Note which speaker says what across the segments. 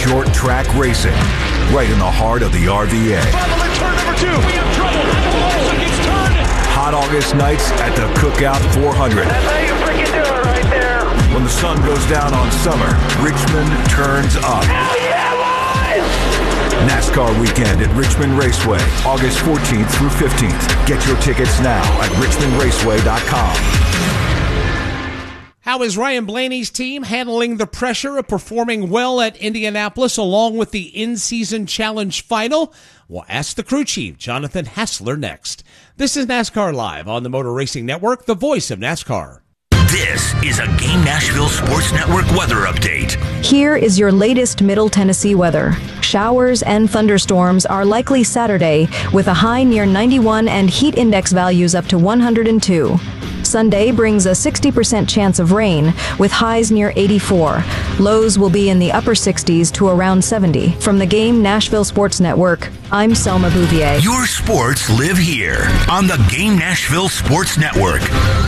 Speaker 1: short track racing, right in the heart of the RVA.
Speaker 2: Turn number 2. We have trouble. Olsen gets turned.
Speaker 1: Hot August nights at the Cookout 400.
Speaker 3: That's how you freaking do it right there.
Speaker 1: When the sun goes down on summer, Richmond turns up.
Speaker 3: Hell yeah, boys!
Speaker 1: NASCAR weekend at Richmond Raceway, August 14th through 15th. Get your tickets now at richmondraceway.com.
Speaker 4: How is Ryan Blaney's team handling the pressure of performing well at Indianapolis along with the in-season challenge final? We'll ask the crew chief, Jonathan Hassler, next. This is NASCAR Live on the Motor Racing Network, the voice of NASCAR.
Speaker 5: This is a Game Nashville Sports Network weather update.
Speaker 6: Here is your latest Middle Tennessee weather. Showers and thunderstorms are likely Saturday with a high near 91 and heat index values up to 102. Sunday brings a 60% chance of rain with highs near 84. Lows will be in the upper 60s to around 70. From the Game Nashville Sports Network, I'm Selma Bouvier.
Speaker 5: Your sports live here on the Game Nashville Sports Network.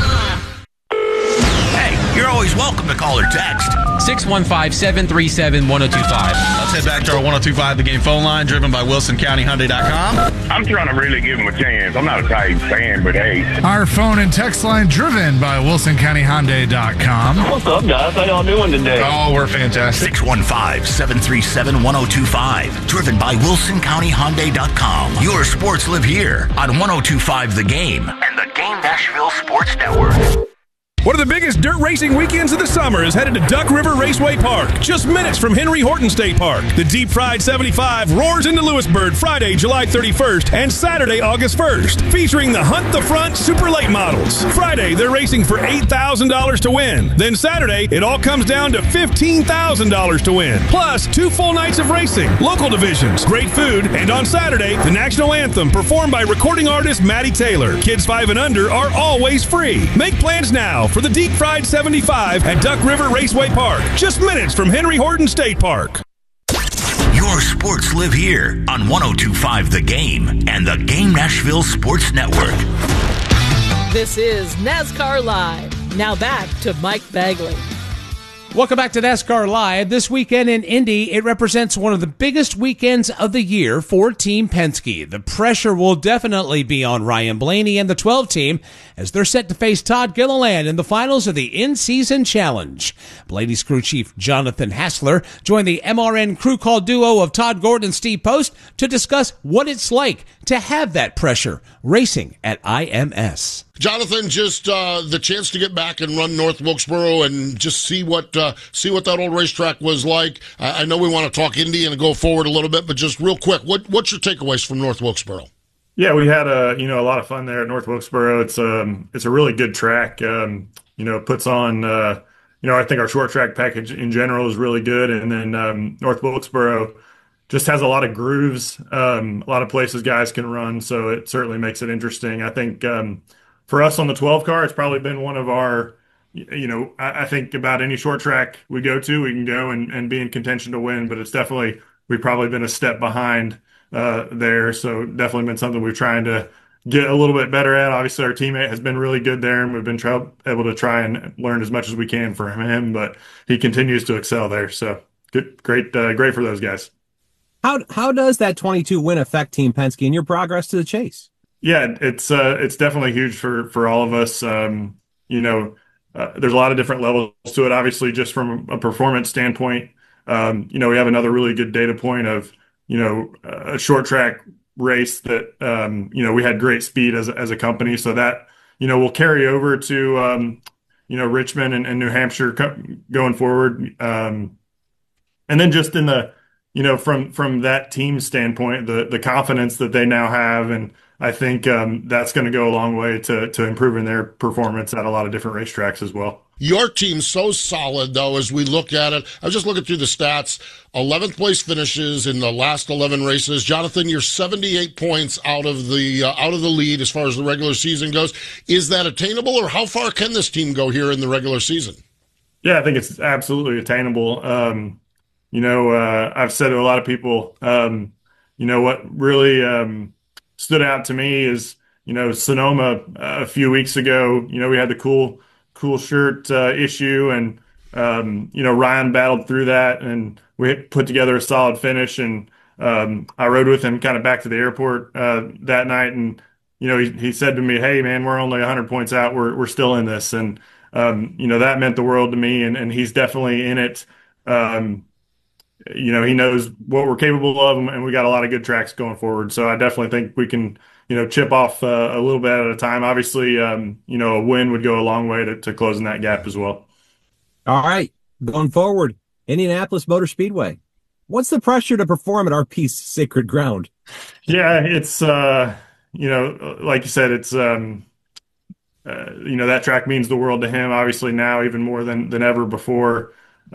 Speaker 5: You're always welcome to call or text.
Speaker 7: 615-737-1025.
Speaker 8: Let's head back to our 1025 The Game phone line, driven by WilsonCountyHyundai.com.
Speaker 9: I'm trying to really give him a chance. I'm not a Titans fan, but hey.
Speaker 10: Our phone and text line, driven by WilsonCountyHyundai.com.
Speaker 9: What's up, guys? How y'all doing today?
Speaker 10: Oh, we're fantastic.
Speaker 5: 615-737-1025. Driven by WilsonCountyHyundai.com. Your sports live here on 1025 The Game and the Game Nashville Sports Network.
Speaker 11: One of the biggest dirt racing weekends of the summer is headed to Duck River Raceway Park, just minutes from Henry Horton State Park. The Deep Fried 75 roars into Lewisburg Friday, July 31st and Saturday, August 1st, featuring the Hunt the Front Super Late models. Friday, they're racing for $8,000 to win. Then Saturday, it all comes down to $15,000 to win. Plus, 2 full nights of racing, local divisions, great food, and on Saturday, the national anthem performed by recording artist Maddie Taylor. Kids 5 and under are always free. Make plans now for the Deep Fried 75 at Duck River Raceway Park, just minutes from Henry Horton State Park.
Speaker 5: Your sports live here on 1025 The Game and the Game Nashville Sports Network.
Speaker 12: This is NASCAR Live. Now back to Mike Bagley.
Speaker 4: Welcome back to NASCAR Live. This weekend in Indy, it represents one of the biggest weekends of the year for Team Penske. The pressure will definitely be on Ryan Blaney and the 12 team as they're set to face Todd Gilliland in the finals of the in-season challenge. Blaney's crew chief, Jonathan Hassler, joined the MRN crew call duo of Todd Gordon and Steve Post to discuss what it's like to have that pressure racing at IMS.
Speaker 13: Jonathan, just the chance to get back and run North Wilkesboro and just see what that old racetrack was like. I know we want to talk Indy and go forward a little bit, but just real quick, what's your takeaways from North Wilkesboro?
Speaker 14: Yeah, we had a lot of fun there at North Wilkesboro. It's a really good track. Puts on I think our short track package in general is really good, and then North Wilkesboro just has a lot of grooves, a lot of places guys can run, so it certainly makes it interesting. I think for us on the 12 car, it's probably been one of our, I think about any short track we go to, we can go and be in contention to win, but it's definitely, we've probably been a step behind there. So definitely been something we're trying to get a little bit better at. Obviously, our teammate has been really good there, and we've been able to try and learn as much as we can from him, but he continues to excel there. So good, great for those guys.
Speaker 15: How does that 22 win affect Team Penske and your progress to the chase?
Speaker 14: Yeah, it's definitely huge for all of us. There's a lot of different levels to it. Obviously, just from a performance standpoint, we have another really good data point of, a short track race that, we had great speed as a company. So that, will carry over to, Richmond and New Hampshire going forward. And then just in the, from that team standpoint, the confidence that they now have, and I think that's going to go a long way to improving their performance at a lot of different racetracks as well.
Speaker 13: Your team's so solid, though, as we look at it. I was just looking through the stats. 11th place finishes in the last 11 races. Jonathan, you're 78 points out of the lead as far as the regular season goes. Is that attainable, or how far can this team go here in the regular season?
Speaker 14: Yeah, I think it's absolutely attainable. I've said to a lot of people, what really stood out to me is, Sonoma a few weeks ago, we had the cool shirt issue, and Ryan battled through that and we put together a solid finish, and I rode with him kind of back to the airport that night, and he said to me, "Hey man, we're only 100 points out. We're still in this," and that meant the world to me, and he's definitely in it. He knows what we're capable of, and we got a lot of good tracks going forward. So I definitely think we can, chip off a little bit at a time. Obviously, a win would go a long way to closing that gap as well.
Speaker 15: All right, going forward, Indianapolis Motor Speedway. What's the pressure to perform at our piece sacred ground?
Speaker 14: Yeah, it's like you said, it's that track means the world to him. Obviously now even more than ever before.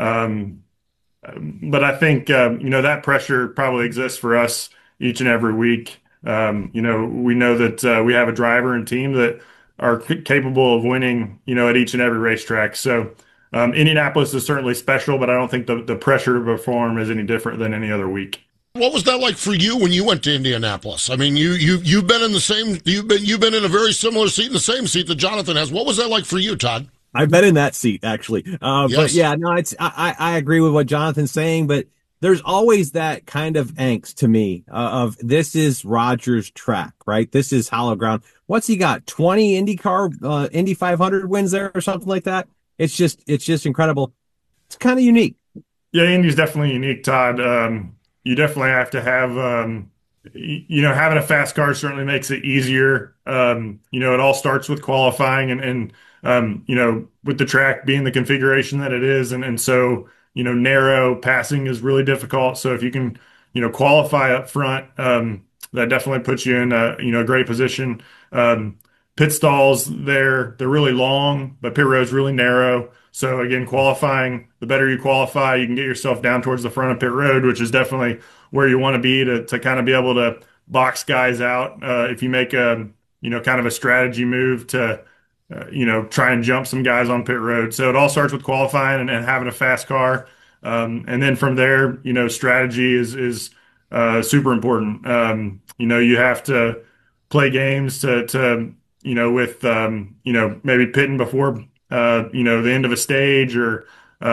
Speaker 14: But I think that pressure probably exists for us each and every week. We know that we have a driver and team that are capable of winning, at each and every racetrack. So Indianapolis is certainly special, but I don't think the pressure to perform is any different than any other week.
Speaker 13: What was that like for you when you went to Indianapolis? I mean, you've been in you've been in a very similar seat, in the same seat that Jonathan has. What was that like for you, Todd?
Speaker 15: I've been in that seat actually.
Speaker 13: Yes.
Speaker 15: But yeah, no, I agree with what Jonathan's saying, but there's always that kind of angst to me of this is Rogers' track, right? This is hollow ground. What's he got? 20 IndyCar, Indy 500 wins there or something like that. It's just incredible. It's kind of unique.
Speaker 14: Yeah, Indy's definitely unique, Todd. You definitely have to have, having a fast car certainly makes it easier. It all starts with qualifying and with the track being the configuration that it is. And so, narrow passing is really difficult. So if you can, qualify up front, that definitely puts you in a great position. Pit stalls they're really long, but pit road's really narrow. So again, qualifying, the better you qualify, you can get yourself down towards the front of pit road, which is definitely where you want to be to kind of be able to box guys out. If you make a, kind of a strategy move to, try and jump some guys on pit road. So it all starts with qualifying and having a fast car. And then from there, strategy is super important. You have to play games to with, maybe pitting before, the end of a stage or,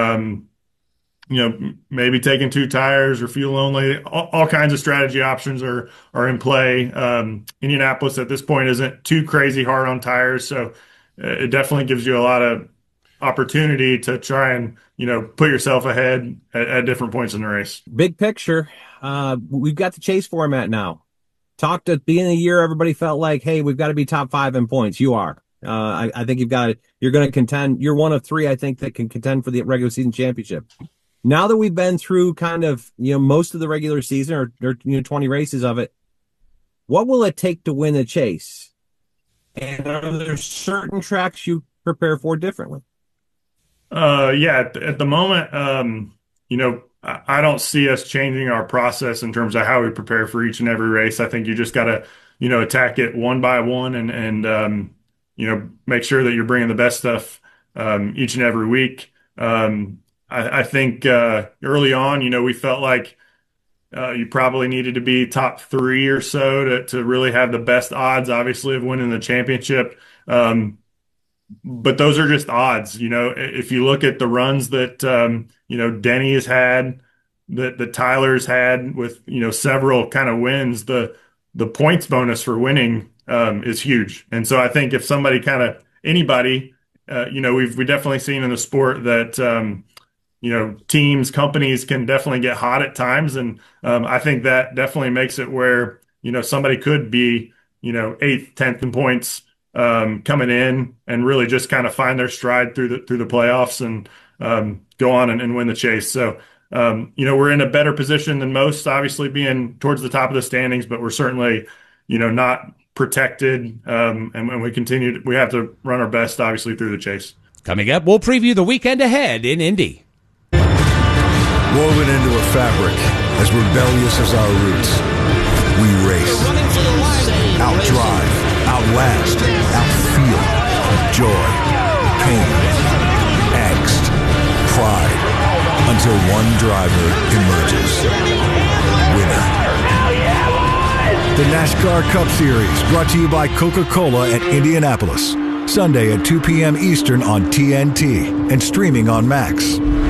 Speaker 14: maybe taking 2 tires or fuel only. All kinds of strategy options are in play. Indianapolis at this point isn't too crazy hard on tires, so it definitely gives you a lot of opportunity to try and, put yourself ahead at different points in the race.
Speaker 15: Big picture, we've got the chase format now. Talked at the beginning of the year, everybody felt like, hey, we've got to be top 5 in points. You are. I think you're going to contend. You're one of 3, I think, that can contend for the regular season championship. Now that we've been through kind of, most of the regular season or 20 races of it, what will it take to win the chase? And are there certain tracks you prepare for differently?
Speaker 14: At the moment, I don't see us changing our process in terms of how we prepare for each and every race. I think you just got to, attack it one by one and make sure that you're bringing the best stuff each and every week. I think early on, we felt like you probably needed to be top 3 or so to really have the best odds, obviously, of winning the championship. But those are just odds. If you look at the runs that, Denny has had, that Tyler's had with, several kind of wins, the points bonus for winning is huge. And so I think if somebody anybody, we've definitely seen in the sport that, teams, companies can definitely get hot at times. And I think that definitely makes it where, somebody could be, 8th, 10th in points coming in and really just kind of find their stride through the playoffs and go on and win the chase. So, we're in a better position than most, obviously being towards the top of the standings, but we're certainly, not protected. And we have to run our best, obviously, through the chase.
Speaker 4: Coming up, we'll preview the weekend ahead in Indy.
Speaker 1: Woven into a fabric as rebellious as our roots, we race, outdrive, outlast, outfeel, joy, pain, angst, pride, until one driver emerges. Winner. The NASCAR Cup Series, brought to you by Coca-Cola at Indianapolis. Sunday at 2 p.m. Eastern on TNT and streaming on Max.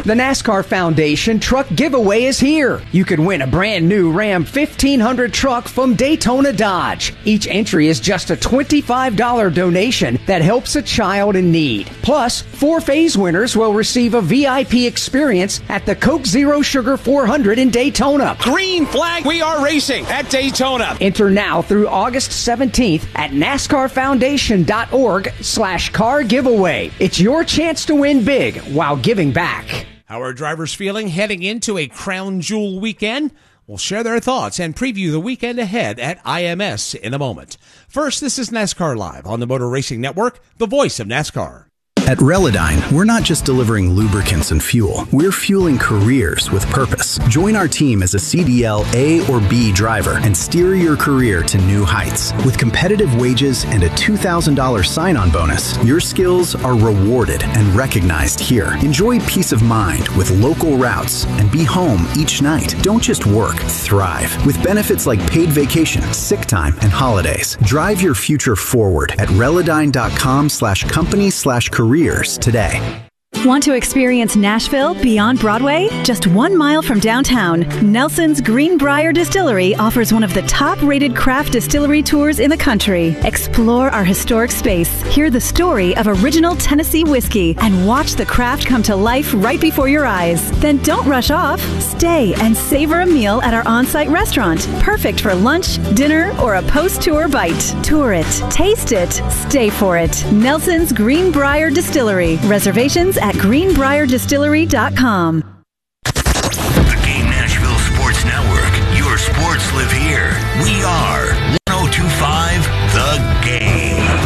Speaker 7: The NASCAR Foundation Truck Giveaway is here. You can win a brand new Ram 1500 truck from Daytona Dodge. Each entry is just a $25 donation that helps a child in need. Plus, 4 phase winners will receive a VIP experience at the Coke Zero Sugar 400 in Daytona.
Speaker 2: Green flag, we are racing at Daytona.
Speaker 7: Enter now through August 17th at NASCARFoundation.org/car giveaway. It's your chance to win big while giving back.
Speaker 4: How are drivers feeling heading into a crown jewel weekend? We'll share their thoughts and preview the weekend ahead at IMS in a moment. First, this is NASCAR Live on the Motor Racing Network, the voice of NASCAR.
Speaker 16: At Relodyne, we're not just delivering lubricants and fuel. We're fueling careers with purpose. Join our team as a CDL A or B driver and steer your career to new heights. With competitive wages and a $2,000 sign-on bonus, your skills are rewarded and recognized here. Enjoy peace of mind with local routes and be home each night. Don't just work, thrive. With benefits like paid vacation, sick time, and holidays. Drive your future forward at Relodyne.com/company/careers today.
Speaker 17: Want to experience Nashville beyond Broadway? Just 1 mile from downtown, Nelson's Greenbrier Distillery offers one of the top-rated craft distillery tours in the country. Explore our historic space, hear the story of original Tennessee whiskey, and watch the craft come to life right before your eyes. Then don't rush off. Stay and savor a meal at our on-site restaurant, perfect for lunch, dinner, or a post-tour bite. Tour it, taste it, stay for it. Nelson's Greenbrier Distillery. Reservations at greenbrierdistillery.com.
Speaker 5: The Game Nashville Sports Network. Your sports live here. We are 102.5 The Game.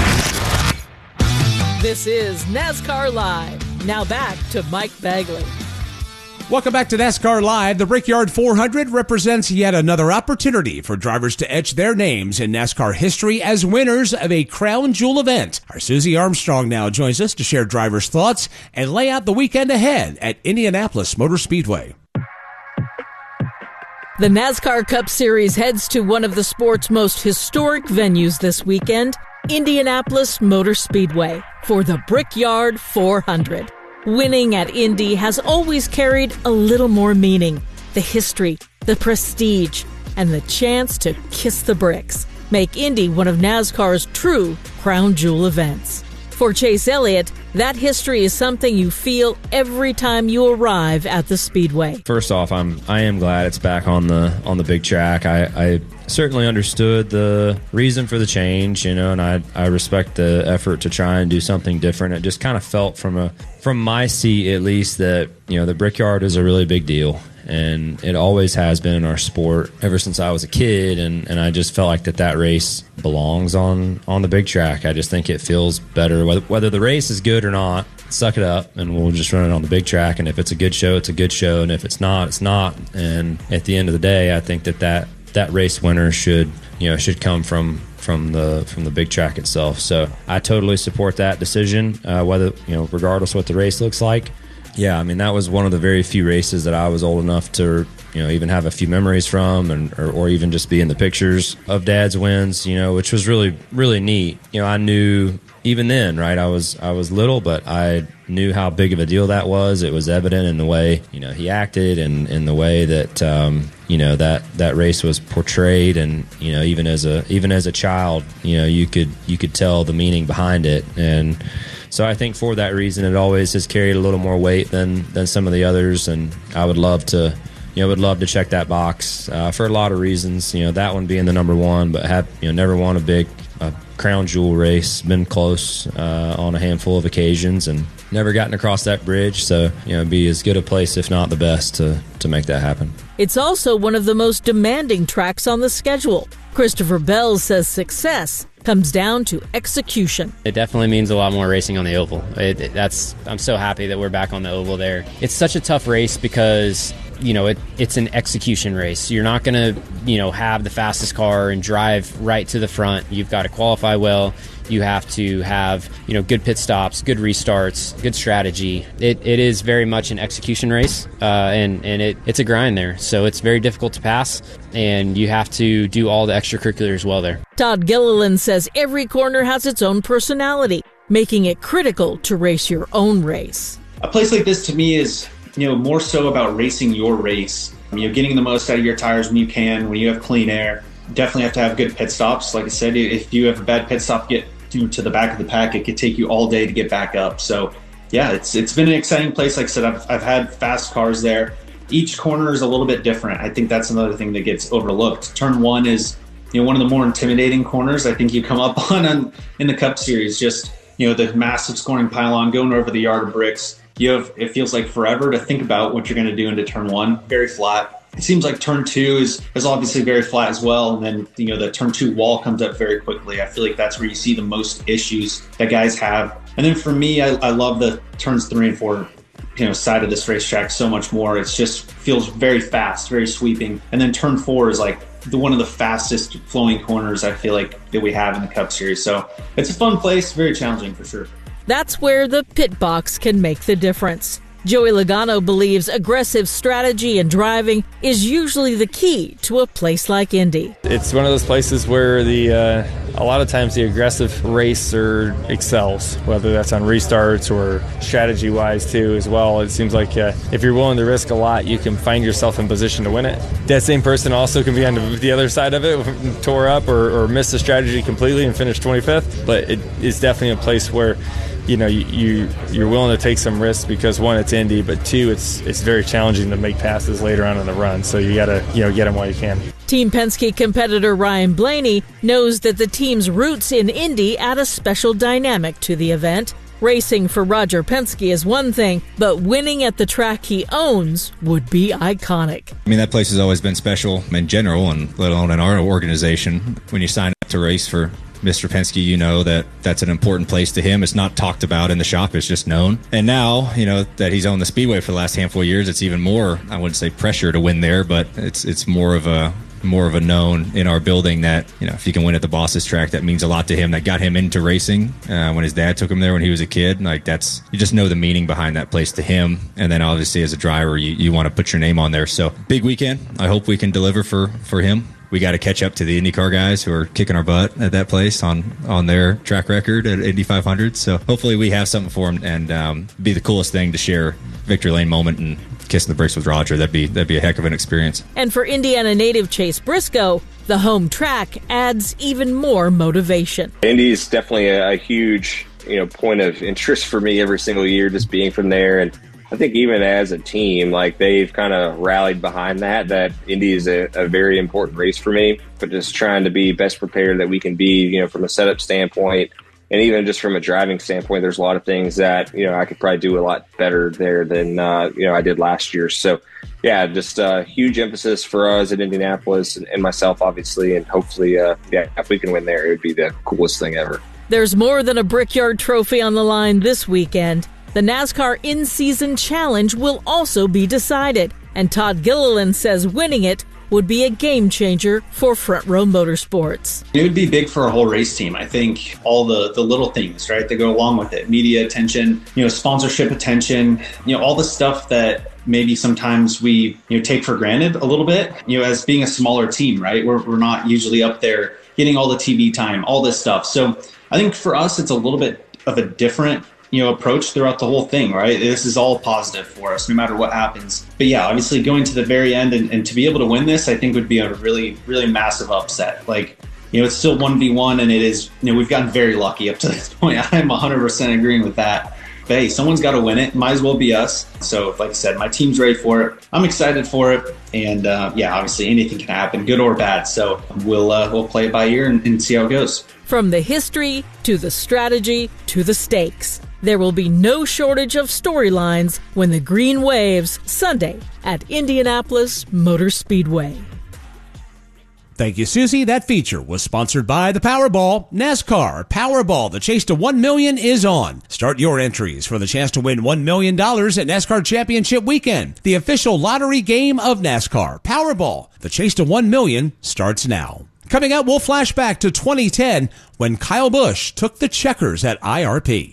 Speaker 12: This is NASCAR Live. Now back to Mike Bagley.
Speaker 4: Welcome back to NASCAR Live. The Brickyard 400 represents yet another opportunity for drivers to etch their names in NASCAR history as winners of a crown jewel event. Our Susie Armstrong now joins us to share drivers' thoughts and lay out the weekend ahead at Indianapolis Motor Speedway.
Speaker 12: The NASCAR Cup Series heads to one of the sport's most historic venues this weekend, Indianapolis Motor Speedway, for the Brickyard 400. Winning at Indy has always carried a little more meaning. The history, the prestige, and the chance to kiss the bricks make Indy one of NASCAR's true crown jewel events. For Chase Elliott, that history is something you feel every time you arrive at the Speedway.
Speaker 18: First off, I am glad it's back on the big track. I certainly understood the reason for the change, and I respect the effort to try and do something different. It just kind of felt from my seat at least that the Brickyard is a really big deal, and it always has been in our sport ever since I was a kid, and I just felt like that race belongs on the big track. I just think it feels better whether the race is good or not. Suck it up, and we'll just run it on the big track. And if it's a good show, it's a good show, and if it's not, it's not. And at the end of the day, I think that race winner should come from the big track itself. So I totally support that decision, whether regardless what the race looks like. Yeah, I mean, that was one of the very few races that I was old enough to even have a few memories from, or even just be in the pictures of Dad's wins, which was really, really neat. I knew even then, right? I was little, but I knew how big of a deal that was. It was evident in the way he acted, and in the way that that race was portrayed, and even as a child, you could tell the meaning behind it. And so I think for that reason, it always has carried a little more weight than some of the others, and I would love to check that box for a lot of reasons. That one being the number one, but have never won a crown jewel race. Been close on a handful of occasions, and never gotten across that bridge. So be as good a place, if not the best, to make that happen.
Speaker 12: It's also one of the most demanding tracks on the schedule. Christopher Bell says success comes down to execution.
Speaker 19: It definitely means a lot more racing on the oval. I'm so happy that we're back on the oval there. It's such a tough race because it's an execution race. You're not going to have the fastest car and drive right to the front. You've got to qualify well. You have to have good pit stops, good restarts, good strategy. It is very much an execution race, and it's a grind there. So it's very difficult to pass, and you have to do all the extracurriculars well there.
Speaker 12: Todd Gilliland says every corner has its own personality, making it critical to race your own race.
Speaker 20: A place like this to me is more so about racing your race. Getting the most out of your tires when you can, when you have clean air. Definitely have to have good pit stops. Like I said, if you have a bad pit stop, get to the back of the pack, it could take you all day to get back up. So yeah, it's been an exciting place. Like I said, I've had fast cars there. Each corner is a little bit different. I think that's another thing that gets overlooked. Turn 1 is one of the more intimidating corners I think you come up on in the Cup Series. Just the massive scoring pylon going over the yard of bricks. It feels like forever to think about what you're going to do into turn 1. Very flat. It seems like turn 2 is obviously very flat as well. And then, the turn 2 wall comes up very quickly. I feel like that's where you see the most issues that guys have. And then for me, I love the turns 3 and 4, side of this racetrack so much more. It just feels very fast, very sweeping. And then turn 4 is like one of the fastest flowing corners I feel like that we have in the Cup Series. So it's a fun place, very challenging for sure.
Speaker 12: That's where the pit box can make the difference. Joey Logano believes aggressive strategy and driving is usually the key to a place like Indy.
Speaker 21: It's one of those places where a lot of times the aggressive racer excels, whether that's on restarts or strategy-wise too as well. It seems like if you're willing to risk a lot, you can find yourself in position to win it. That same person also can be on the other side of it, tore up or miss the strategy completely and finish 25th. But it is definitely a place where you're willing to take some risks because 1, it's Indy, but 2, it's very challenging to make passes later on in the run. So you got to get them while you can.
Speaker 12: Team Penske competitor Ryan Blaney knows that the team's roots in Indy add a special dynamic to the event. Racing for Roger Penske is one thing, but winning at the track he owns would be iconic.
Speaker 22: I mean, that place has always been special in general, and let alone in our organization. When you sign up to race for Mr. Penske, that's an important place to him. It's not talked about in the shop. It's just known. And now, that he's owned the Speedway for the last handful of years, it's even more, I wouldn't say pressure to win there, but it's more of a known in our building that, if he can win at the boss's track, that means a lot to him. That got him into racing when his dad took him there when he was a kid. You just know the meaning behind that place to him. And then obviously as a driver, you want to put your name on there. So big weekend. I hope we can deliver for him. We got to catch up to the IndyCar guys who are kicking our butt at that place on their track record at Indy 500. So hopefully we have something for him and be the coolest thing to share victory lane moment and kissing the bricks with Roger. That'd be a heck of an experience.
Speaker 12: And for Indiana native Chase Briscoe, the home track adds even more motivation.
Speaker 23: Indy is definitely a huge point of interest for me every single year, just being from there. And I think even as a team, they've kind of rallied behind that Indy is a very important race for me, but just trying to be best prepared that we can be, from a setup standpoint. And even just from a driving standpoint, there's a lot of things that, I could probably do a lot better there than, I did last year. So, yeah, just a huge emphasis for us at Indianapolis and myself, obviously. And hopefully, if we can win there, it would be the coolest thing ever.
Speaker 12: There's more than a Brickyard trophy on the line this weekend. The NASCAR In-Season Challenge will also be decided. And Todd Gilliland says winning it would be a game changer for Front Row Motorsports.
Speaker 20: It would be big for a whole race team. I think all the little things, right, that go along with it. Media attention, sponsorship attention, all the stuff that maybe sometimes we take for granted a little bit, as being a smaller team, right? We're not usually up there getting all the TV time, all this stuff. So I think for us, it's a little bit of a different approach throughout the whole thing, right? This is all positive for us, no matter what happens. But yeah, obviously going to the very end and to be able to win this, I think would be a really, really massive upset. It's still 1v1 and it is, we've gotten very lucky up to this point. I'm 100% agreeing with that. But hey, someone's got to win it. Might as well be us. So like I said, my team's ready for it. I'm excited for it. And obviously anything can happen, good or bad. So we'll play it by ear and see how it goes.
Speaker 12: From the history to the strategy to the stakes, there will be no shortage of storylines when the green waves Sunday at Indianapolis Motor Speedway.
Speaker 4: Thank you, Susie. That feature was sponsored by the Powerball. NASCAR Powerball. The chase to $1 million is on. Start your entries for the chance to win $1 million at NASCAR Championship Weekend, the official lottery game of NASCAR. Powerball. The chase to $1 million starts now. Coming up, we'll flash back to 2010 when Kyle Busch took the checkers at IRP.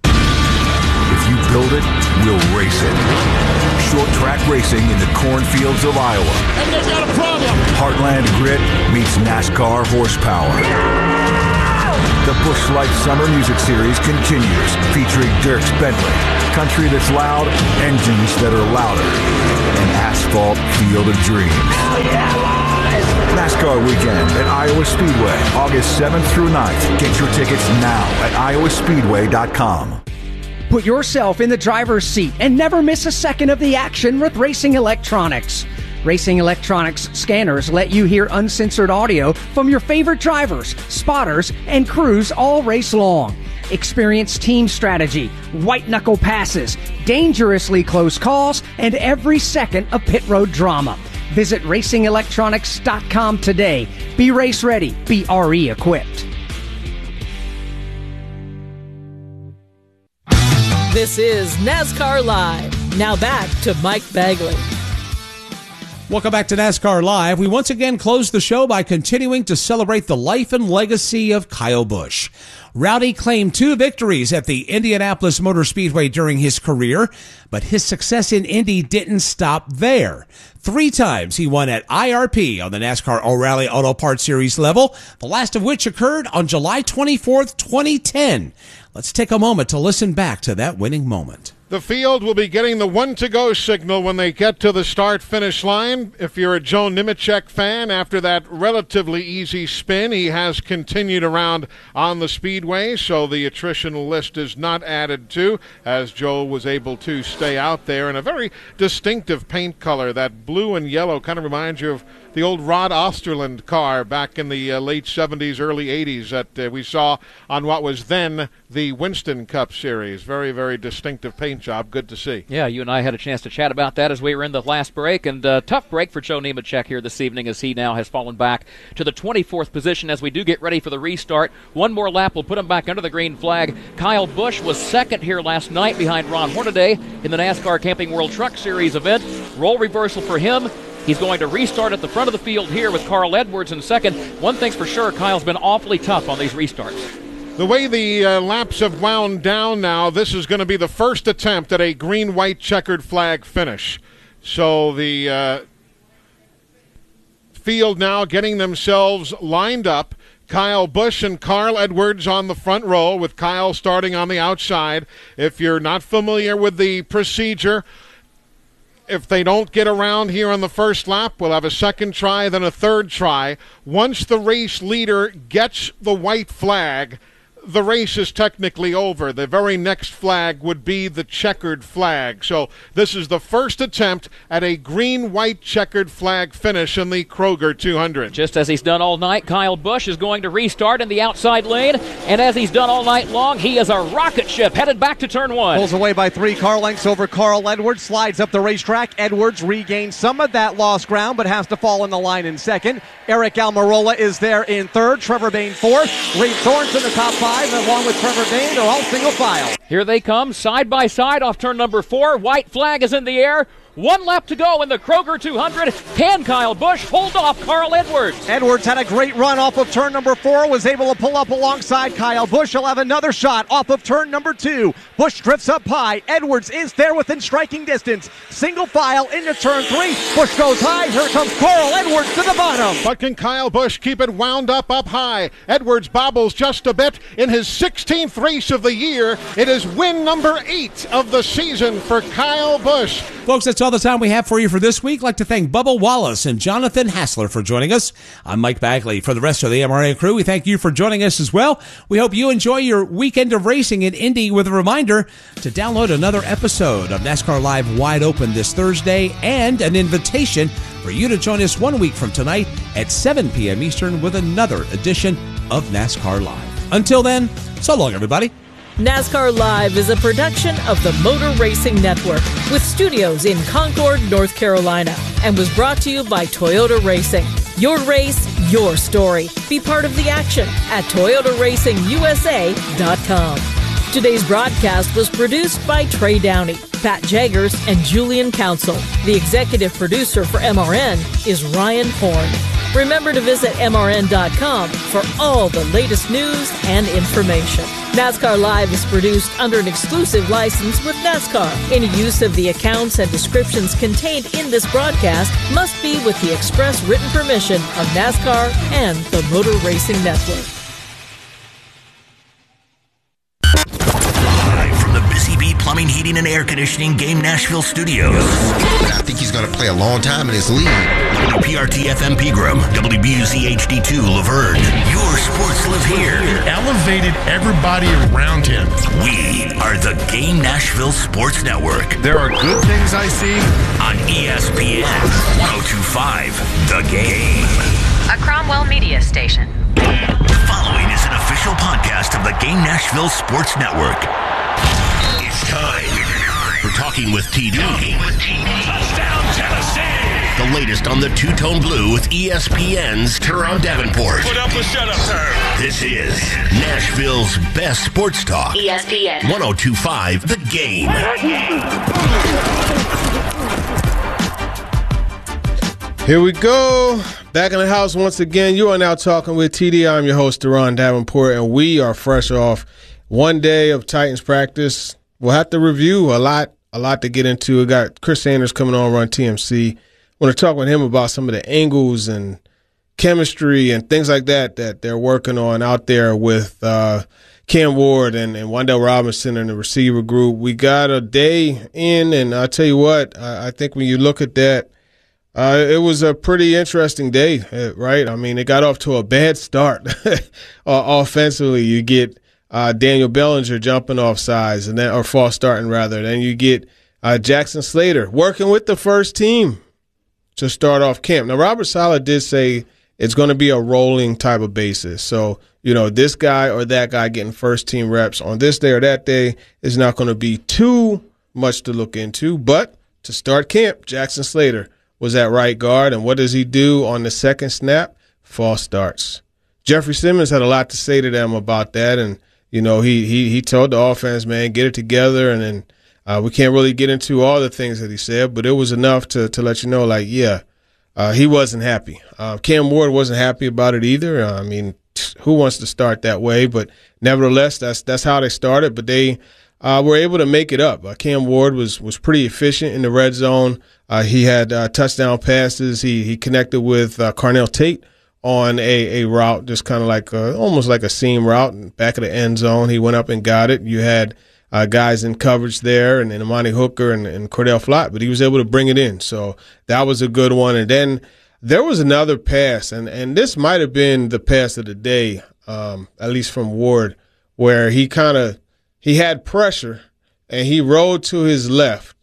Speaker 1: If you build it, we'll race it. Short track racing in the cornfields of Iowa.
Speaker 2: And they've got a problem.
Speaker 1: Heartland grit meets NASCAR horsepower. The Busch Light Summer Music Series continues, featuring Dierks Bentley, country that's loud, engines that are louder, and asphalt field of dreams. NASCAR Weekend at Iowa Speedway, August 7th through 9th. Get your tickets now at iowaspeedway.com.
Speaker 7: Put yourself in the driver's seat and never miss a second of the action with Racing Electronics. Racing Electronics scanners let you hear uncensored audio from your favorite drivers, spotters, and crews all race long. Experience team strategy, white-knuckle passes, dangerously close calls, and every second of pit road drama. Visit racingelectronics.com today. Be race ready. Be RE equipped.
Speaker 12: This is NASCAR Live. Now back to Mike Bagley.
Speaker 4: Welcome back to NASCAR Live. We once again close the show by continuing to celebrate the life and legacy of Kyle Busch. Rowdy claimed 2 victories at the Indianapolis Motor Speedway during his career, but his success in Indy didn't stop there. 3 times he won at IRP on the NASCAR O'Reilly Auto Parts Series level, the last of which occurred on July 24th, 2010. Let's take a moment to listen back to that winning moment.
Speaker 3: The field will be getting the 1-to-go signal when they get to the start-finish line. If you're a Joe Nemechek fan, after that relatively easy spin, he has continued around on the speedway, so the attrition list is not added to, as Joe was able to stay out there in a very distinctive paint color. That blue and yellow kind of reminds you of the old Rod Osterland car back in the late 70s, early 80s that we saw on what was then the Winston Cup Series. Very, very distinctive paint job. Good to see.
Speaker 6: Yeah, you and I had a chance to chat about that as we were in the last break, and tough break for Joe Nemechek here this evening as he now has fallen back to the 24th position as we do get ready for the restart. One more lap will put him back under the green flag. Kyle Busch was second here last night behind Ron Hornaday in the NASCAR Camping World Truck Series event. Role reversal for him. He's going to restart at the front of the field here with Carl Edwards in second. One thing's for sure, Kyle's been awfully tough on these restarts.
Speaker 3: The way the laps have wound down now, this is going to be the first attempt at a green-white checkered flag finish. So the field now getting themselves lined up. Kyle Busch and Carl Edwards on the front row, with Kyle starting on the outside. If you're not familiar with the procedure, if they don't get around here on the first lap, we'll have a second try, then a third try. Once the race leader gets the white flag, the race is technically over. The very next flag would be the checkered flag. So this is the first attempt at a green-white checkered flag finish in the Kroger 200.
Speaker 6: Just as he's done all night, Kyle Busch is going to restart in the outside lane, and as he's done all night long, he is a rocket ship headed back to turn 1.
Speaker 8: Pulls away by 3 car lengths over Carl Edwards, slides up the racetrack. Edwards regains some of that lost ground, but has to fall in the line in second. Eric Almirola is there in third, Trevor Bayne fourth, Reed Thornton in the top 5. Along with Trevor Bayne, they're all single file.
Speaker 6: Here they come, side by side off turn number 4. White flag is in the air. 1 lap to go in the Kroger 200. Can Kyle Busch hold off Carl Edwards?
Speaker 8: Edwards had a great run off of turn number 4, was able to pull up alongside Kyle Busch. He'll have another shot off of turn number 2. Busch drifts up high. Edwards is there within striking distance. Single file into turn 3. Busch goes high. Here comes Carl Edwards to the bottom.
Speaker 3: But can Kyle Busch keep it wound up high? Edwards bobbles just a bit in his 16th race of the year. It is win number 8 of the season for Kyle Busch.
Speaker 4: Folks, that's all the time we have for you for this week. I'd like to thank Bubba Wallace and Jonathan Hassler for joining us. I'm Mike Bagley. For the rest of the MRA crew, we thank you for joining us as well. We hope you enjoy your weekend of racing in Indy, with a reminder to download another episode of NASCAR Live Wide Open this Thursday, and an invitation for you to join us 1 week from tonight at 7 p.m. Eastern with another edition of NASCAR Live. Until then, so long, everybody.
Speaker 12: NASCAR Live is a production of the Motor Racing Network with studios in Concord, North Carolina, and was brought to you by Toyota Racing. Your race, your story. Be part of the action at ToyotaRacingUSA.com. Today's broadcast was produced by Trey Downey, Pat Jaggers, and Julian Council. The executive producer for MRN is Ryan Horn. Remember to visit MRN.com for all the latest news and information. NASCAR Live is produced under an exclusive license with NASCAR. Any use of the accounts and descriptions contained in this broadcast must be with the express written permission of NASCAR and the Motor Racing Network.
Speaker 5: Heating and Air Conditioning Game Nashville Studios.
Speaker 9: I think he's going to play a long time in this league.
Speaker 5: WPRT FM Pegram, WBUZ HD2 Laverne. Your sports live here.
Speaker 10: Elevated everybody around him.
Speaker 5: We are the Game Nashville Sports Network.
Speaker 10: There are good things I see
Speaker 5: on ESPN 1025 The Game.
Speaker 11: A Cromwell Media Station.
Speaker 5: The following is an official podcast of the Game Nashville Sports Network. It's time for Talking with TD.
Speaker 10: Touchdown, Tennessee!
Speaker 5: The latest on the two-tone blue with ESPN's Teron Davenport.
Speaker 10: Put up a shut-up turn.
Speaker 5: This is Nashville's best sports talk.
Speaker 11: ESPN
Speaker 5: 1025 The Game.
Speaker 24: Here we go. Back in the house once again. You are now talking with TD. I'm your host, Teron Davenport, and we are fresh off one day of Titans practice. We'll have to review a lot to get into. We got Chris Sanders coming on Run TMC. I want to talk with him about some of the angles and chemistry and things like that they're working on out there with Cam Ward and Wan'Dale Robinson and the receiver group. We got a day in, and I'll tell you what, I think when you look at that, it was a pretty interesting day, right? I mean, it got off to a bad start offensively. You get Daniel Bellinger jumping off sides, and then, or false starting rather. Then you get Jackson Slater working with the first team to start off camp. Now, Robert Saleh did say it's going to be a rolling type of basis. So, this guy or that guy getting first team reps on this day or that day is not going to be too much to look into. But to start camp, Jackson Slater was at right guard, and what does he do on the second snap? False starts. Jeffrey Simmons had a lot to say to them about that, and he told the offense, man, get it together, and then we can't really get into all the things that he said, but it was enough to let you know, he wasn't happy. Cam Ward wasn't happy about it either. I mean, who wants to start that way? But nevertheless, that's how they started, but they were able to make it up. Cam Ward was pretty efficient in the red zone. He had touchdown passes. He connected with Carnell Tate on a route, just kind of like almost like a seam route in the back of the end zone. He went up and got it. You had guys in coverage there, and Amani Hooker and Cordell Flott, but he was able to bring it in. So that was a good one. And then there was another pass, and this might have been the pass of the day, at least from Ward, where he had pressure, and he rolled to his left,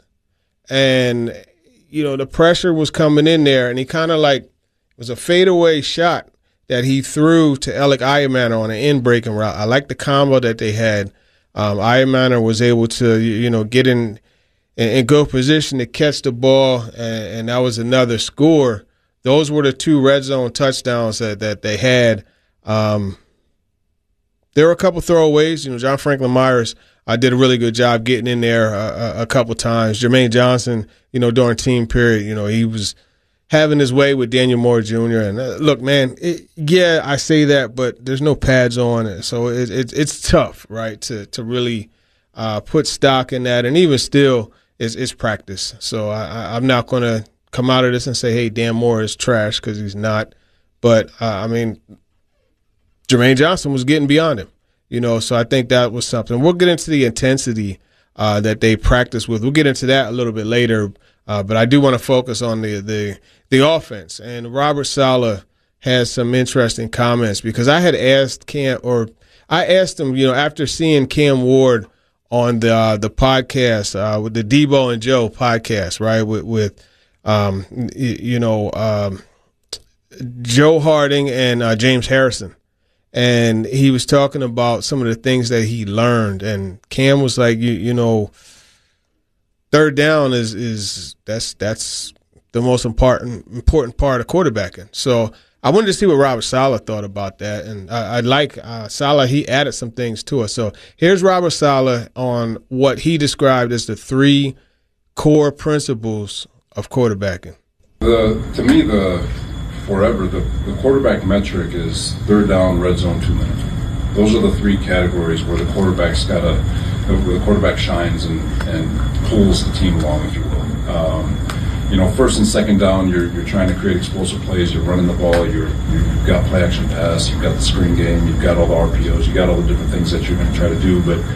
Speaker 24: and the pressure was coming in there, and he it was a fadeaway shot that he threw to Alec Ayamaner on an in-breaking route. I like the combo that they had. Ayamaner was able to, get in good position to catch the ball, and that was another score. Those were the two red zone touchdowns that they had. There were a couple throwaways. John Franklin Myers did a really good job getting in there a couple times. Jermaine Johnson, during team period, he was having his way with Daniel Moore Jr. And look, man, I say that, but there's no pads on it, so it's tough, right, to really put stock in that. And even still, it's practice. So I'm not going to come out of this and say, hey, Dan Moore is trash, because he's not. But Jermaine Johnson was getting beyond him. So I think that was something. We'll get into the intensity that they practice with. We'll get into that a little bit later, but I do want to focus on the offense. And Robert Saleh has some interesting comments, because I had asked him, after seeing Cam Ward on the podcast with the Debo and Joe podcast, right, with Joe Harding and James Harrison. And he was talking about some of the things that he learned, and Cam was like, third down is that's the most important part of quarterbacking. So I wanted to see what Robert Saleh thought about that, and I like Saleh. He added some things to us. So here's Robert Saleh on what he described as the 3 core principles of quarterbacking.
Speaker 25: To me, the quarterback metric is third down, red zone, 2 minutes. Those are the 3 categories where the quarterback shines and pulls the team along, if you will. First and second down, you're trying to create explosive plays. You're running the ball. You've got play action pass. You've got the screen game. You've got all the RPOs. You got all the different things that you're going to try to do. But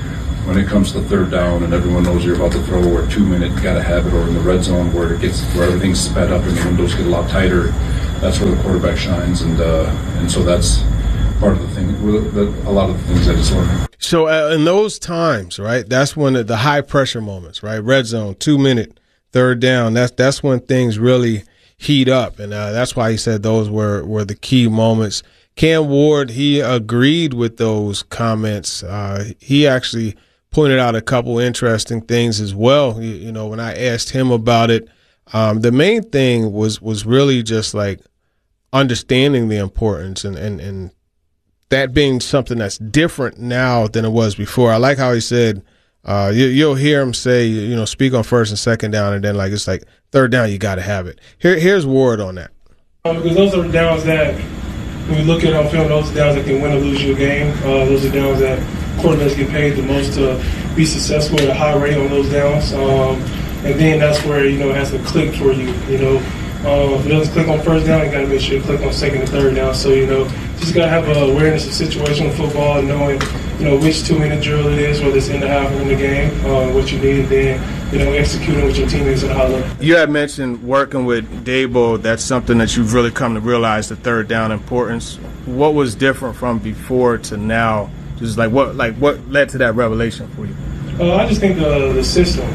Speaker 25: when it comes to third down and everyone knows you're about to throw, or 2 minute, got to have it, or in the red zone where everything's sped up and the windows get a lot tighter, that's where the quarterback shines, and so that's part of the thing, a lot of the things that it's learning.
Speaker 24: So in those times, right, that's when the high pressure moments, right, red zone, 2 minute, third down, that's when things really heat up, and that's why he said those were the key moments. Cam Ward, he agreed with those comments. He actually pointed out a couple interesting things as well. You know, when I asked him about it, the main thing was really just like understanding the importance and that being something that's different now than it was before. I like how he said, you'll hear him say, you know, speak on first and second down, and then like it's like third down, you got to have it. Here's Ward on that.
Speaker 13: Because those are downs that, when we look at on film, those are downs that can win or lose you a game. Those are downs that quarterbacks get paid the most to be successful at a high rate on those downs. And then that's where, you know, it has to click for you, you know. If it doesn't click on first down, you got to make sure you click on second and third down. So, you know, just got to have an awareness of situational football and knowing, you know, which 2 minute drill it is, whether it's in the half or in the game, what you need, and then, you know, executing with your teammates at a high level.
Speaker 24: You had mentioned working with Dabo. That's something that you've really come to realize, the third down importance. What was different from before to now? Just what led to that revelation for you?
Speaker 13: I just think the system.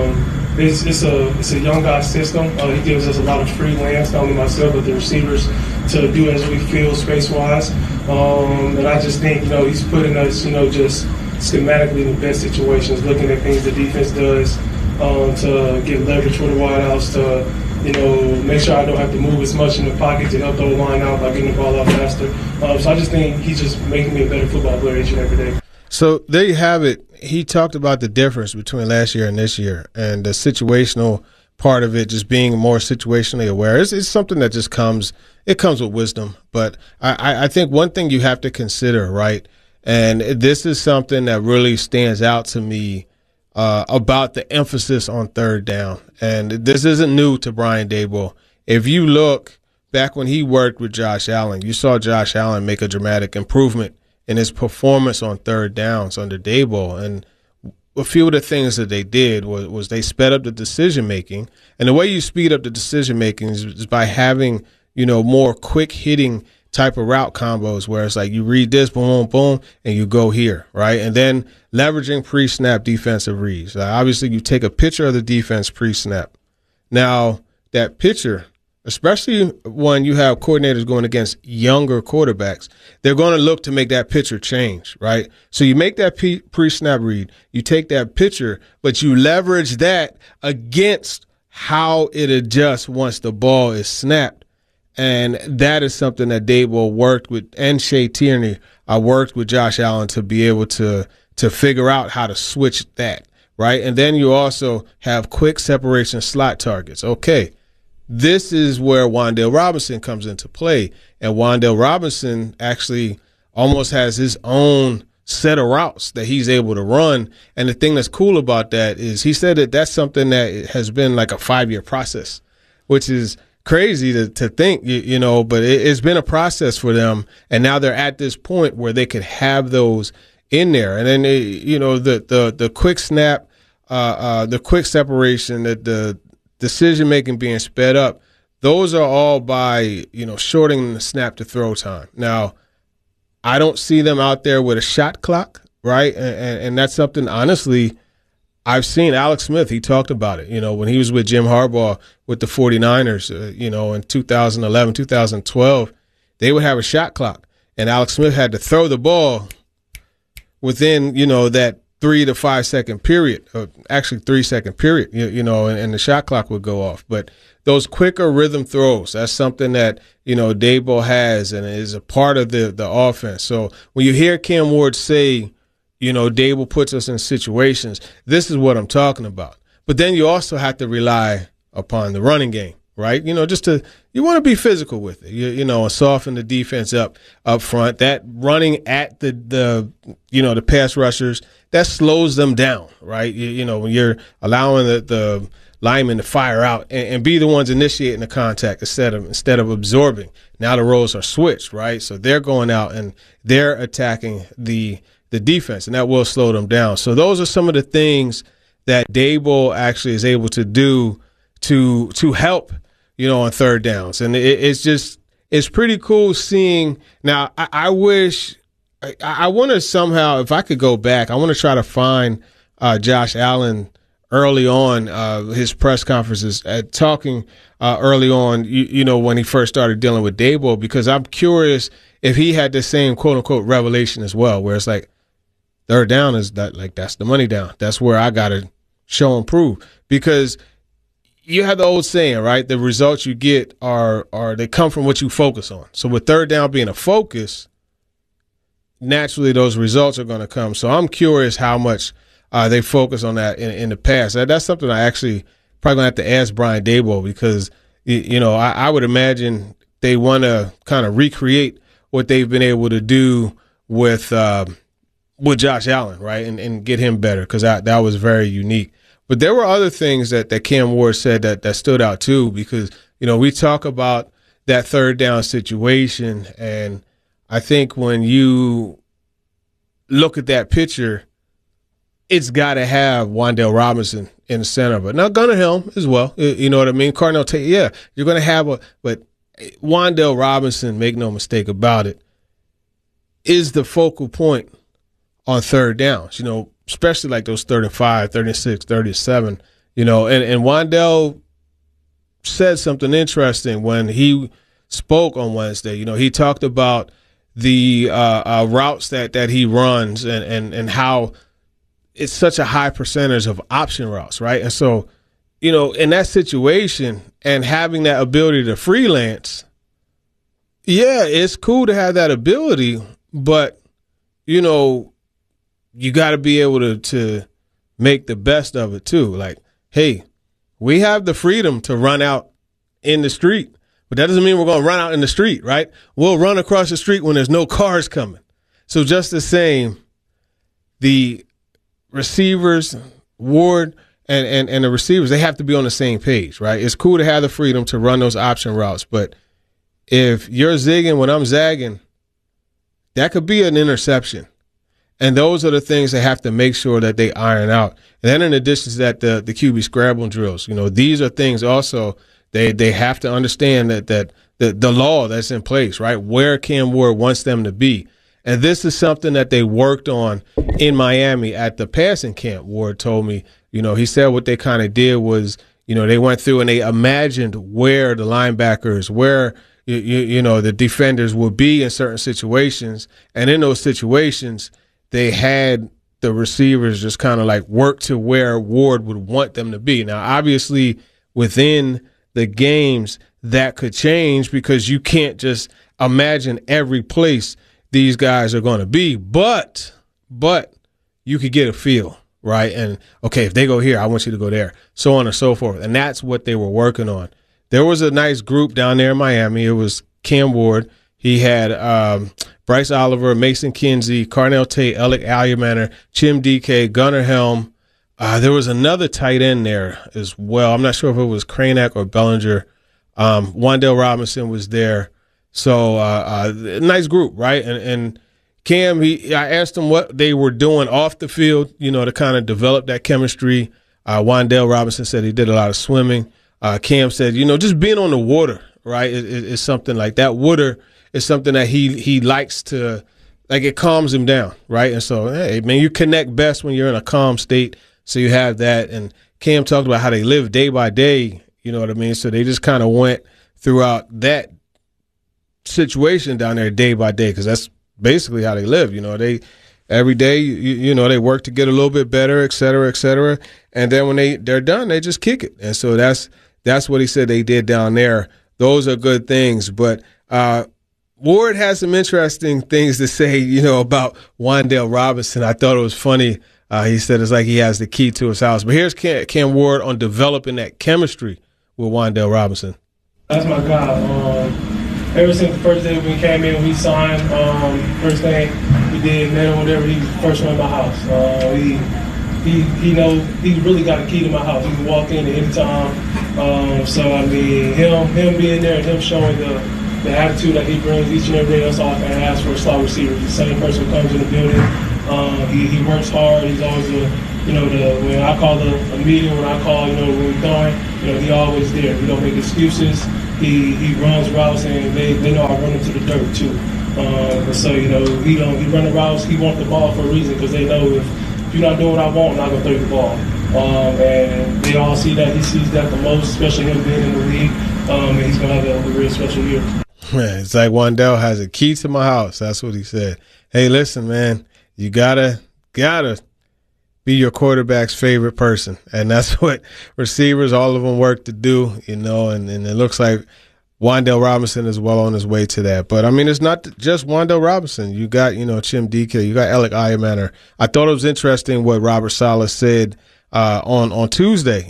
Speaker 13: It's a young guy system. He gives us a lot of free lands, not only myself but the receivers, to do as we feel space-wise. And I just think, you know, he's putting us, you know, just schematically in the best situations, looking at things the defense does to get leverage for the wideouts, to, you know, make sure I don't have to move as much in the pocket to help the line out by getting the ball out faster. So I just think he's just making me a better football player each and every day.
Speaker 24: So there you have it. He talked about the difference between last year and this year, and the situational part of it, just being more situationally aware. It's something that just comes with wisdom. But I think one thing you have to consider, right, and this is something that really stands out to me about the emphasis on third down. And this isn't new to Brian Daboll. If you look back when he worked with Josh Allen, you saw Josh Allen make a dramatic improvement in his performance on third downs under Daboll. And a few of the things that they did was they sped up the decision-making. And the way you speed up the decision-making is by having, you know, more quick-hitting type of route combos where it's like you read this, boom, boom, boom, and you go here, right? And then leveraging pre-snap defensive reads. Obviously, you take a picture of the defense pre-snap. Now, that picture, especially when you have coordinators going against younger quarterbacks, they're going to look to make that picture change, right? So you make that pre-snap read, you take that picture, but you leverage that against how it adjusts once the ball is snapped. And that is something that Daboll worked with, and Shea Tierney worked with Josh Allen to be able to figure out how to switch that, right? And then you also have quick separation slot targets. Okay. This is where Wan'Dale Robinson comes into play, and Wan'Dale Robinson actually almost has his own set of routes that he's able to run. And the thing that's cool about that is he said that that's something that has been like a 5-year process, which is crazy to think, you know, but it's been a process for them, and now they're at this point where they could have those in there. And then, you know, the quick snap, the quick separation, the decision-making being sped up, those are all by, you know, shortening the snap to throw time. Now, I don't see them out there with a shot clock, right? And that's something, honestly, I've seen Alex Smith, he talked about it, you know, when he was with Jim Harbaugh with the 49ers, you know, in 2011, 2012, they would have a shot clock, and Alex Smith had to throw the ball within, you know, that 3 to 5 second period, or actually 3 second period, you know, and the shot clock would go off. But those quicker rhythm throws, that's something that, you know, Daboll has and is a part of the offense. So when you hear Cam Ward say, you know, Daboll puts us in situations, this is what I'm talking about. But then you also have to rely upon the running game, right? You know, you want to be physical with it, you know, and soften the defense up front. That running at the you know, the pass rushers, that slows them down, right? You know, when you're allowing the linemen to fire out and be the ones initiating the contact instead of absorbing. Now the roles are switched, right? So they're going out and they're attacking the the defense, and that will slow them down. So those are some of the things that Daboll actually is able to do to help, on third downs. And it's pretty cool seeing. Now, I wish I want to somehow, if I could go back, I want to try to find Josh Allen early on, his press conferences, talking early on, when he first started dealing with Daboll, because I'm curious if he had the same quote unquote revelation as well, where it's like third down is that's the money down. That's where I got to show and prove, because you have the old saying, right? The results you get are they come from what you focus on. So with third down being a focus, naturally those results are going to come. So I'm curious how much they focus on that in the past. That's something I actually probably going to have to ask Brian Daboll, because, I would imagine they want to kind of recreate what they've been able to do with Josh Allen, right, and get him better, because that was very unique. But there were other things that Cam Ward said that stood out too, because, we talk about that third down situation, and I think when you look at that picture, it's got to have Wan'Dale Robinson in the center of it. Now, Gunnar Helm as well, you know what I mean? Carnell Tate, yeah, you're going to have but Wan'Dale Robinson, make no mistake about it, is the focal point on third downs, especially like those 35, 36, 37, and Wan'Dale said something interesting when he spoke on Wednesday. He talked about the routes that he runs and how it's such a high percentage of option routes, right? And so, in that situation and having that ability to freelance, yeah, it's cool to have that ability, but, you got to be able to make the best of it too. Like, hey, we have the freedom to run out in the street, but that doesn't mean we're going to run out in the street, right? We'll run across the street when there's no cars coming. So just the same, the receivers, Ward and the receivers, they have to be on the same page, right? It's cool to have the freedom to run those option routes, but if you're zigging when I'm zagging, that could be an interception. And those are the things they have to make sure that they iron out. And then in addition to that, the QB scramble drills, these are things also they have to understand that the law that's in place, right, where Cam Ward wants them to be. And this is something that they worked on in Miami at the passing camp. Ward told me, he said what they kind of did was, they went through and they imagined where the linebackers, where the defenders would be in certain situations. And in those situations, they had the receivers just kind of like work to where Ward would want them to be. Now, obviously, within the games, that could change because you can't just imagine every place these guys are going to be. But you could get a feel, right? And, okay, if they go here, I want you to go there, so on and so forth. And that's what they were working on. There was a nice group down there in Miami. It was Cam Ward. He had Bryce Oliver, Mason Kinsey, Carnell Tate, Alec Alliamander, Chim DK, Gunnar Helm. There was another tight end there as well. I'm not sure if it was Kranak or Bellinger. Wan'Dale Robinson was there. So nice group, right? And Cam, I asked him what they were doing off the field, to kind of develop that chemistry. Wan'Dale Robinson said he did a lot of swimming. Cam said, just being on the water, right, is something like that. Water is something that he likes to, like, it calms him down, right? And so, hey, man, you connect best when you're in a calm state, so you have that. And Cam talked about how they live day by day, you know what I mean? So they just kind of went throughout that situation down there day by day, because that's basically how they live. They every day, they work to get a little bit better, et cetera, et cetera. And then when they're done, they just kick it. And so that's what he said they did down there. Those are good things. But Ward has some interesting things to say, about Wan'Dale Robinson. I thought it was funny. He said it's like he has the key to his house. But here's Cam Ward on developing that chemistry with Wan'Dale Robinson.
Speaker 13: That's my guy. Ever since the first day we came in, we signed. First thing we did, met him whenever he first went to my house. He knows he really got a key to my house. He can walk in at any time. Him being there and him showing the attitude that he brings each and every day, that's all I can ask for a slot receiver. The same person who comes in the building, He works hard. He's always when I call the media, when I call, when we're throwing, he always there. We don't make excuses. He runs routes, and they know I run into the dirt too. So he run the routes. He wants the ball for a reason, because they know if you're not doing what I want, I'm not gonna throw you the ball. And they all see that. He sees that the most, especially him being in the league. And he's gonna have a real special year.
Speaker 24: Man, it's like Wan'Dale has a key to my house. That's what he said. Hey, listen, man, you gotta be your quarterback's favorite person, and that's what receivers, all of them, work to do. And it looks like Wan'Dale Robinson is well on his way to that. But, I mean, it's not just Wan'Dale Robinson. You got, Chim DK. You got Alec Ayamaner. I thought it was interesting what Robert Saleh said on Tuesday,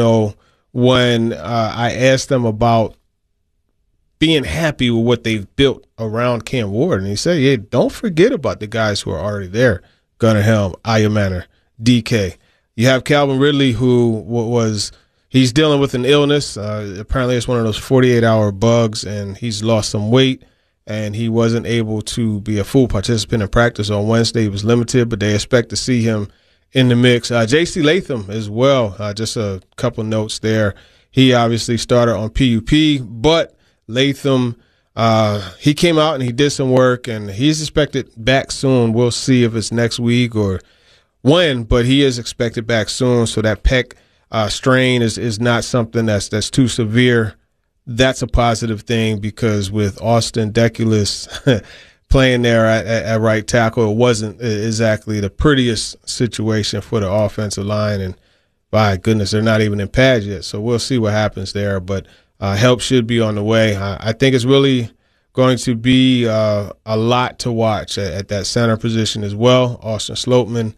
Speaker 24: when I asked them about being happy with what they've built around Cam Ward. And he said, yeah, don't forget about the guys who are already there. Gunnar Helm, Ayamaner, DK. You have Calvin Ridley, who he's dealing with an illness. Apparently it's one of those 48-hour bugs, and he's lost some weight, and he wasn't able to be a full participant in practice on Wednesday. He was limited, but they expect to see him in the mix. J.C. Latham as well, just a couple notes there. He obviously started on PUP, but Latham, he came out and he did some work, and he's expected back soon. We'll see if it's next week or when, but he is expected back soon. So that pec strain is not something that's too severe. That's a positive thing, because with Austin Deculus playing there at right tackle, it wasn't exactly the prettiest situation for the offensive line. And by goodness, they're not even in pads yet. So we'll see what happens there. But help should be on the way. I think it's really going to be a lot to watch at that center position as well. Austin Slopeman,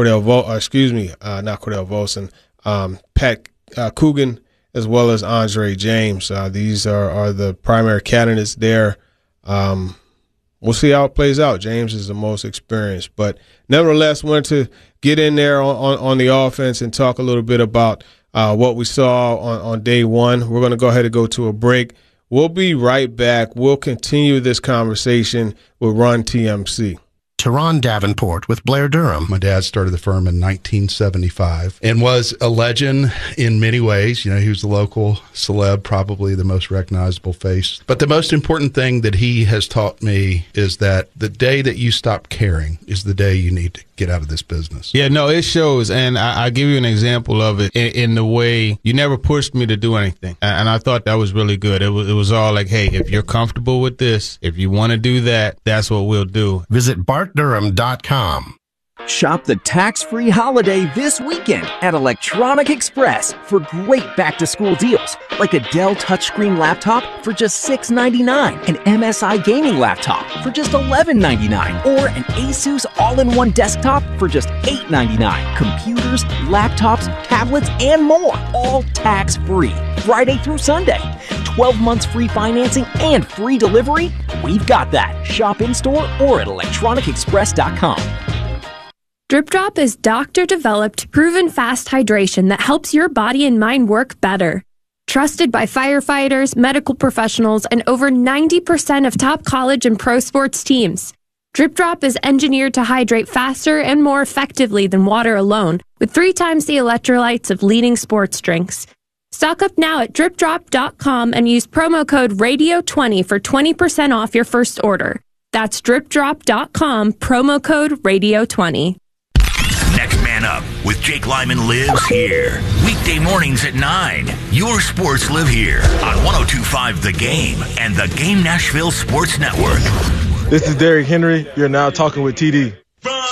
Speaker 24: not Cordell Volson, Pat Coogan, as well as Andre James. These are the primary candidates there. We'll see how it plays out. James is the most experienced, but nevertheless, wanted to get in there on the offense and talk a little bit about what we saw on day one. We're going to go ahead and go to a break. We'll be right back. We'll continue this conversation with Run TMC.
Speaker 14: Teron Davenport with Blair Durham.
Speaker 15: My dad started the firm in 1975 and was a legend in many ways. He was the local celeb, probably the most recognizable face. But the most important thing that he has taught me is that the day that you stop caring is the day you need to get out of this business.
Speaker 16: Yeah, no, it shows. And I'll give you an example of it in the way you never pushed me to do anything. And I thought that was really good. It was all like, hey, if you're comfortable with this, if you want to do that, that's what we'll do.
Speaker 14: Visit BartDurham.com.
Speaker 17: Shop the tax-free holiday this weekend at Electronic Express for great back-to-school deals, like a Dell touchscreen laptop for just $6.99, an MSI gaming laptop for just $11.99, or an Asus all-in-one desktop for just $8.99. Computers, laptops, tablets, and more, all tax-free, Friday through Sunday. 12 months free financing and free delivery? We've got that. Shop in-store or at electronicexpress.com.
Speaker 18: Drip Drop is doctor-developed, proven fast hydration that helps your body and mind work better. Trusted by firefighters, medical professionals, and over 90% of top college and pro sports teams. Drip Drop is engineered to hydrate faster and more effectively than water alone, with 3 times the electrolytes of leading sports drinks. Stock up now at dripdrop.com and use promo code RADIO20 for 20% off your first order. That's dripdrop.com, promo code RADIO20.
Speaker 5: Next Man Up with Jake Lyman lives here. Weekday mornings at 9. Your sports live here on 102.5 The Game and The Game Nashville Sports Network.
Speaker 26: This is Derrick Henry. You're now talking with TD.